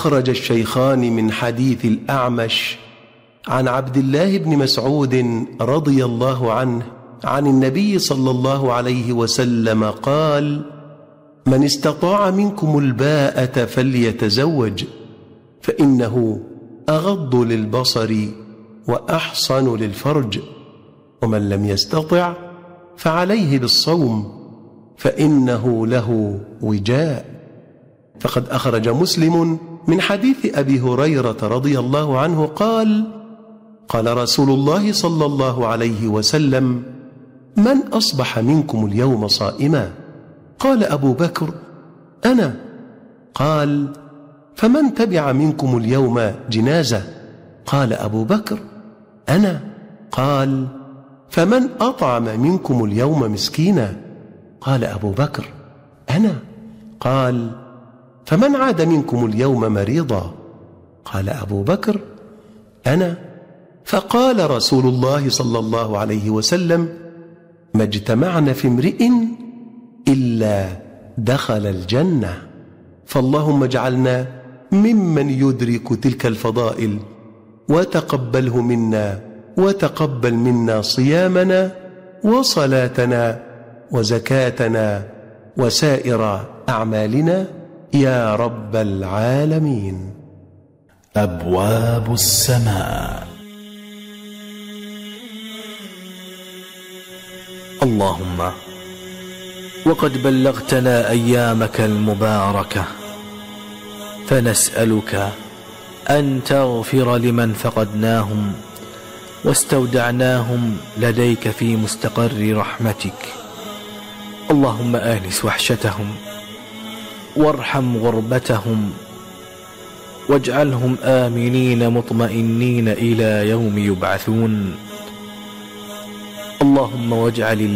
أخرج الشيخان من حديث الأعمش عن عبد الله بن مسعود رضي الله عنه عن النبي صلى الله عليه وسلم قال: من استطاع منكم الباءة فليتزوج، فإنه أغض للبصر وأحصن للفرج، ومن لم يستطع فعليه بالصوم فإنه له وجاء. فقد أخرج مسلم من حديث أبي هريرة رضي الله عنه قال: قال رسول الله صلى الله عليه وسلم: من أصبح منكم اليوم صائما؟ قال أبو بكر: أنا. قال: فمن تبع منكم اليوم جنازة؟ قال أبو بكر: أنا. قال: فمن أطعم منكم اليوم مسكينا؟ قال أبو بكر: أنا. قال: فمن عاد منكم اليوم مريضا؟ قال أبو بكر: أنا. فقال رسول الله صلى الله عليه وسلم: ما اجتمعن في امرئ إلا دخل الجنة. فاللهم اجعلنا ممن يدرك تلك الفضائل، وتقبله منا، وتقبل منا صيامنا وصلاتنا وزكاتنا وسائر أعمالنا يا رب العالمين. أبواب السماء. اللهم وقد بلغتنا أيامك المباركة، فنسألك أن تغفر لمن فقدناهم واستودعناهم لديك في مستقر رحمتك. اللهم آنس وحشتهم، وارحم غربتهم، واجعلهم آمنين مطمئنين إلى يوم يبعثون. اللهم واجعل